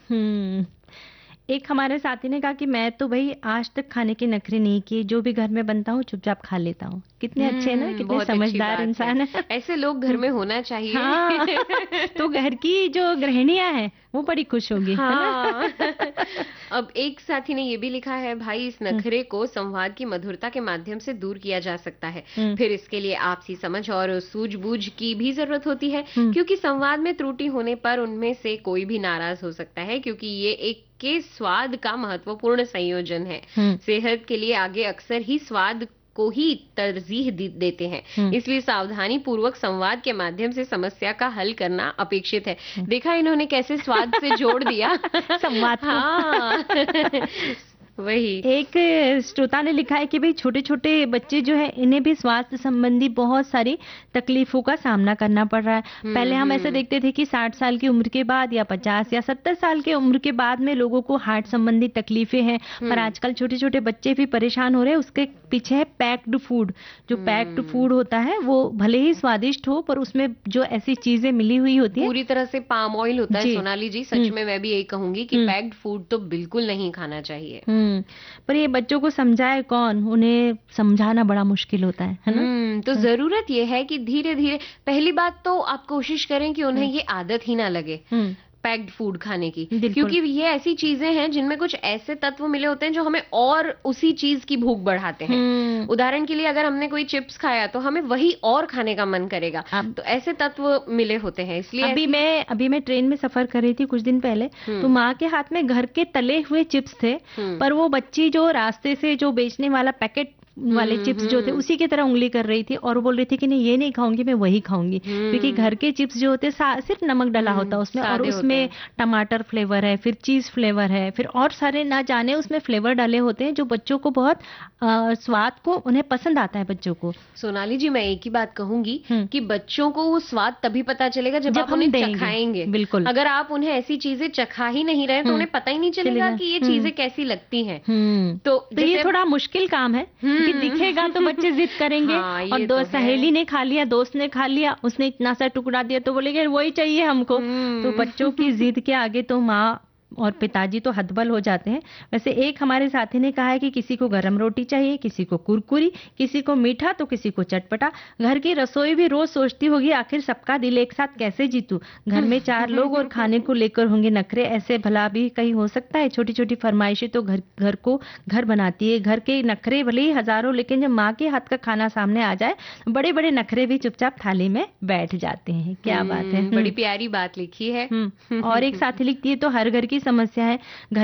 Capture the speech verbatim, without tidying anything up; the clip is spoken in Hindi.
हुँ। एक हमारे साथी ने कहा कि मैं तो भई आज तक खाने के नखरे नहीं किए, जो भी घर में बनता हूँ चुपचाप खा लेता हूँ। कितने अच्छे हैं ना, हुँ, कितने बहुत अच्छी समझदार बात है। इंसान हैं। ऐसे लोग घर हुँ, में होना चाहिए। हाँ, तो घर की जो गृहिणियाँ हैं, वो बड़ी खुश होंगी, है ना? हाँ। अब एक साथी ने ये भी लिखा है, भाई इस हुँ, नखरे को संवाद की मधुरता के माध्यम से दूर किया जा सकता है। हुँ, फिर इसके लिए आपसी समझ और सूझबूझ की भी जरूरत होती है, हुँ, क्योंकि संवाद में त्रुटि होने पर उनमें से कोई भी नाराज हो सकता है, क्योंकि ये एक के स्वाद का महत्वपूर्ण संयोजन है। हुँ, सेहत के लिए आगे अक्सर ही स्वाद को ही तरजीह दी- देते हैं। हुँ, इसलिए सावधानी पूर्वक संवाद के माध्यम से समस्या का हल करना अपेक्षित है। हुँ। देखा इन्होंने कैसे स्वाद से जोड़ दिया। संवाद को। हाँ। वही। एक श्रोता ने लिखा है कि भई छोटे-छोटे बच्चे जो हैं इन्हें भी स्वास्थ्य संबंधी बहुत सारी तकलीफ़ों का सामना करना पड़ रहा है। पहले हम्म हम ऐसा हम्म देखते थे कि साठ साल की उम्र के बाद या पचास या सत्तर साल की उम्र के बाद में लोगों को हार्ट संबंधी तकलीफ़ें हैं, पर हम्म आजकल छोटे-छोटे बच्चे भी परेशान हो रहे हैं। उसके पीछे है पैक्ड फूड। जो पैक्ड हम्म फूड होता है वो भले ही स्वादिष्ट हो पर उसमें जो ऐसी चीज़ें मिली हुई होती हैं। पूरी तरह से पाम ऑयल होता है जी। सोनाली जी, सच हुँ, में मैं भी यही कहूंगी कि हुँ। पैक्ड फूड तो बिल्कुल नहीं खाना चाहिए। हुँ, पर ये बच्चों को समझाए कौन? उन्हें समझाना बड़ा मुश्किल होता है, है ना? हम्म तो हुँ, जरूरत ये है कि धीरे धीरे, पहली बात तो आप कोशिश करें कि उन्हें हुँ, ये आदत ही ना लगे हुँ, पैक्ड फूड खाने की, बिल्कुल। क्योंकि ये ऐसी चीजें हैं जिनमें कुछ ऐसे तत्व मिले होते हैं जो हमें और उसी चीज की भूख बढ़ाते हैं। हुँ, उदाहरण के लिए अगर हमने कोई चिप्स खाया तो हमें वही और खाने का मन करेगा। अब तो ऐसे तत्व मिले होते हैं, इसलिए अभी ऐसी। मैं अभी मैं ट्रेन में सफ़र कर रही थी कुछ दिन पहले, तो हम्म माँ के हाथ में घर के तले हुए चिप्स थे, हम्म पर वो बच्ची जो रास्ते से जो बेचने वाला पैकेट वाले हम्म चिप्स जो थे, हम्म उसी की तरह उँगली कर रही थी और वो बोल रही थी कि नहीं ये नहीं खाऊँगी, मैं वही खाऊँगी। क्योंकि हम्म घर के चिप्स जो होते हैं सा सिर्फ़ नमक डला होता हम्म है उसमें और सादे होते उसमें हैं। टमाटर फ्लेवर है, फिर चीज़ फ्लेवर है, फिर और सारे ना जाने उसमें फ्लेवर डाले होते हैं जो बच्चों को बहुत अ, स्वाद को उन्हें पसंद आता है बच्चों को। सोनाली जी, मैं एक ही बात कहूंगी हुँ, कि बच्चों को वो स्वाद तभी पता चलेगा जब जब आप हम उन्हें देंगे, चखाएंगे। बिल्कुल। अगर आप उन्हें ऐसी चीजें चखा ही नहीं रहे तो हुँ, उन्हें पता ही नहीं चलेगा चलेगा। कि ये हुँ। चीजें कैसी लगती हैं। हुँ। तो तो ये जैसे थोड़ा मुश्किल काम है क्योंकि दिखेगा तो हम्म। बच्चे ज़िद करेंगे हाँ, और ये दो तो है। सहेली ने खा लिया, दोस्त ने खा लिया, उसने इतना सा टुकड़ा दिया तो बोलेंगे वही चाहिए हमको। तो बच्चों की हम्म। ज़िद के आगे तो माँ और पिताजी तो हतबल हो जाते हैं। वैसे एक हमारे साथी ने कहा है कि किसी को गरम रोटी चाहिए, किसी को कुरकुरी, किसी को मीठा तो किसी को चटपटा। घर की रसोई भी रोज़ सोचती होगी आखिर सबका दिल एक साथ कैसे जीतूँ? घर में चार लोग और खाने को लेकर होंगे नखरे, ऐसे भला भी कहीं हो सकता है? छोटी-छोटी फरमाइशें तो घर घर को घर बनाती है। घर के नखरे भले ही हज़ारों लेकिन जब माँ के हाथ का खाना सामने आ जाए, बड़े-बड़े नखरे भी चुपचाप थाली में बैठ जाते हैं। क्या बात है! हम्म, बड़ी हुँ, प्यारी बात लिखी है। हुँ। और एक साथी लिखती है तो हर घर की समस्या है। घर